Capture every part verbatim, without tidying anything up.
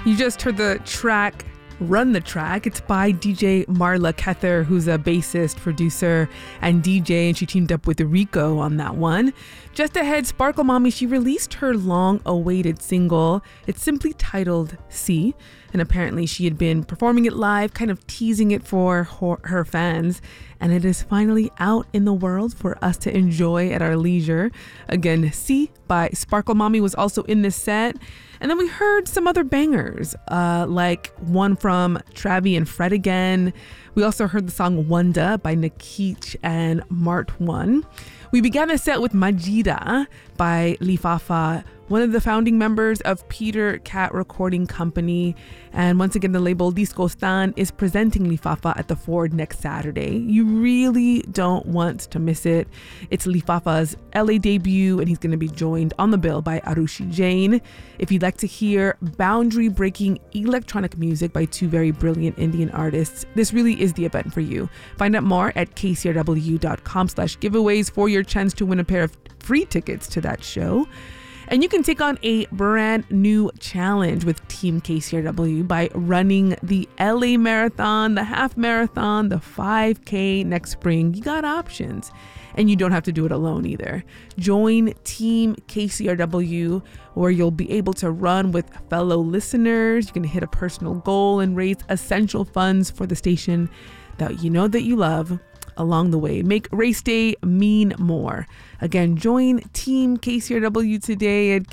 You just heard the track Run the Track. It's by D J Marla Kether, who's a bassist, producer, and D J, and she teamed up with Rico on that one. Just ahead, Sparkle Mommy, she released her long-awaited single. It's simply titled C, and apparently she had been performing it live, kind of teasing it for her, her fans, and it is finally out in the world for us to enjoy at our leisure. Again, C by Sparkle Mommy was also in this set. And then we heard some other bangers, uh, like one from Travi and Fred again. We also heard the song Wanda by Nikich and Mart One. We began the set with Majida by Lifafa, one of the founding members of Peter Cat Recording Company. And once again, the label Disco Stan is presenting Lifafa at the Ford next Saturday. You really don't want to miss it. It's Lifafa's L A debut, and he's going to be joined on the bill by Arushi Jain. If you'd like to hear boundary-breaking electronic music by two very brilliant Indian artists, this really is the event for you. Find out more at kcrw.com slash giveaways for your chance to win a pair of free tickets to that show. And you can take on a brand new challenge with Team K C R W by running the L A Marathon, the half marathon, the five K next spring. You got options. And you don't have to do it alone either. Join Team K C R W, where you'll be able to run with fellow listeners. You can hit a personal goal and raise essential funds for the station that you know that you love along the way. Make race day mean more. Again, join Team K C R W today at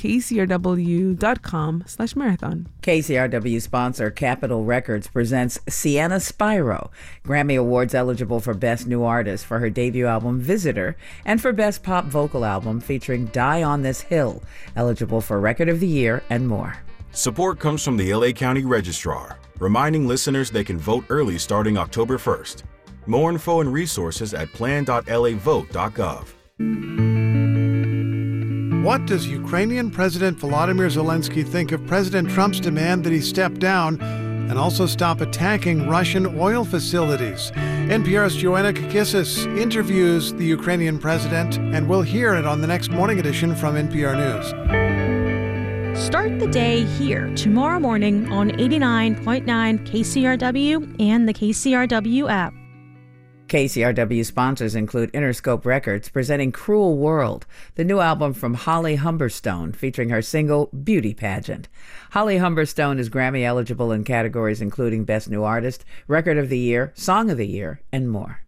kcrw.com slash marathon. K C R W sponsor Capitol Records presents Sienna Spyro, Grammy Awards eligible for Best New Artist for her debut album Visitor, and for Best Pop Vocal Album featuring Die on This Hill, eligible for Record of the Year and more. Support comes from the L A County Registrar, reminding listeners they can vote early starting October first. More info and resources at plan dot l a vote dot gov. What does Ukrainian President Volodymyr Zelensky think of President Trump's demand that he step down and also stop attacking Russian oil facilities? N P R's Joanna Kakissis interviews the Ukrainian president, and we'll hear it on the next morning edition from N P R News. Start the day here tomorrow morning on eighty-nine point nine K C R W and the K C R W app. K C R W sponsors include Interscope Records presenting Cruel World, the new album from Holly Humberstone featuring her single Beauty Pageant. Holly Humberstone is Grammy eligible in categories including Best New Artist, Record of the Year, Song of the Year, and more.